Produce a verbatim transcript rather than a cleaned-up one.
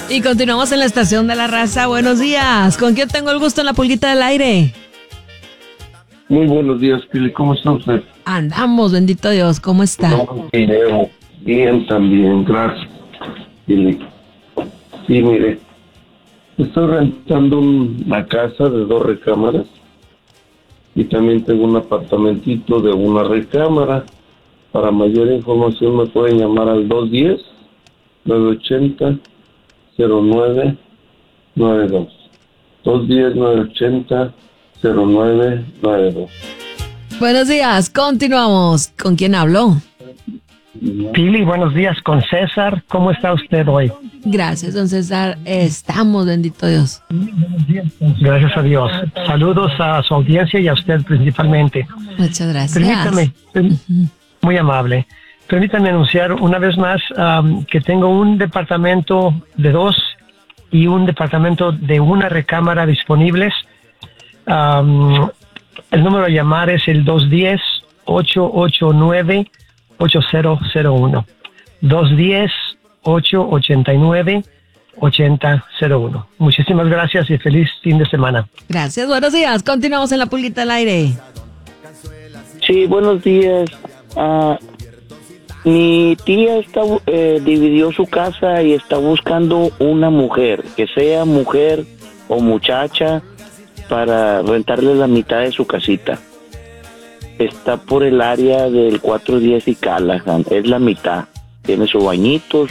Y continuamos en la estación de la raza. Buenos días. ¿Con quién tengo el gusto en la pulguita del aire? Muy buenos días, Pili. ¿Cómo está usted? Andamos, bendito Dios. ¿Cómo está? No, bien, bien también, gracias, Pili. Sí, mire, estoy rentando una casa de dos recámaras y también tengo un apartamentito de una recámara. Para mayor información me pueden llamar al dos uno cero, nueve ocho cero, cero nueve nueve dos. dos uno cero, nueve ocho cero, cero nueve nueve dos. Buenos días, continuamos. ¿Con quién hablo? Pili, buenos días, con César. ¿Cómo está usted hoy? Gracias, don César. Estamos, bendito Dios. Gracias a Dios. Saludos a su audiencia y a usted principalmente. Muchas gracias. Permítame, per- uh-huh. Muy amable. Permítame anunciar una vez más um, que tengo un departamento de dos y un departamento de una recámara disponibles. Um, el número a llamar es el dos uno cero, ocho ocho nueve, ocho cero cero uno. dos uno cero, ocho ocho nueve, ocho cero cero uno. Muchísimas gracias y feliz fin de semana. Gracias, buenos días. Continuamos en la pulguita del aire. Sí, buenos días. Uh, mi tía está, eh, dividió su casa y está buscando una mujer, que sea mujer o muchacha, para rentarle la mitad de su casita. Está por el área del cuatrocientos diez y Callahan, es la mitad. Tiene su bañito,